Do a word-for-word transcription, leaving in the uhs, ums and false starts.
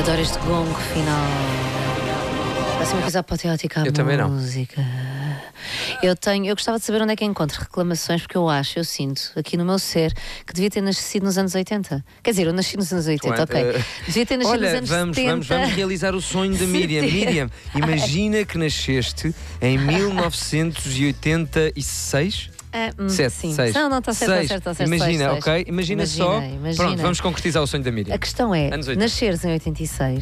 Adoro este gongo final. Parece uma coisa apoteótica à Eu também não. música. Eu tenho, eu gostava de saber onde é que encontro reclamações, porque eu acho, eu sinto, aqui no meu ser, que devia ter nascido nos anos oitenta. Quer dizer, eu nasci nos anos oitenta, ok. Uh, Devia ter nascido Olha, nos anos vamos, setenta. vamos, vamos realizar o sonho da Miriam. Miriam, imagina que nasceste em mil novecentos e oitenta e seis. Ah, hum, Sete, sim. seis. Não, não, está certo, está Seis. certo, está certo. Imagina, seis, ok? seis. Imagina Imagina, só. imagina. Pronto, vamos concretizar o sonho da Miriam. A questão é, Anos oitenta. nasceres em oitenta e seis